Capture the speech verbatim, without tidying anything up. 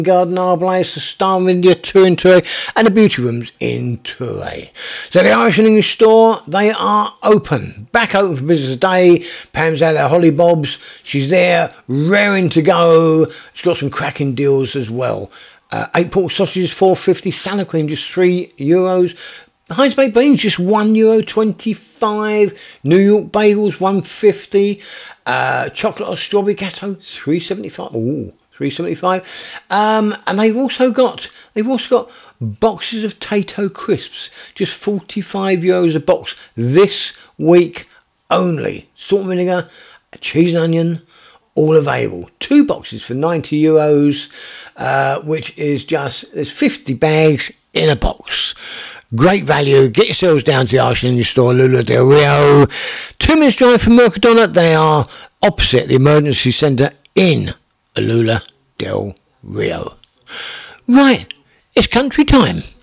Garden Arblaze, the Star of India tour in Touré, and the beauty rooms in Touré. So the Irish and English store, they are open, back open for business today. Pam's out there, Holly Bob's, she's there, raring to go. She's got some cracking deals as well. Uh, eight pork sausages, four fifty. Salad cream, just three euros. Heinz baked beans, just one euro twenty-five. New York bagels, one fifty. Uh, chocolate or strawberry gatto, three seventy-five. Ooh. three seventy-five. Um, and they've also got they've also got boxes of Tato crisps, just forty-five euros a box this week only. Salt and vinegar, cheese and onion, all available. Two boxes for ninety euros, uh, which is just there's fifty bags in a box. Great value. Get yourselves down to the Irish and English store, Lula del Rio. Two minutes drive from Mercadona. They are opposite the emergency centre in Lula del Rio. Right, it's country time.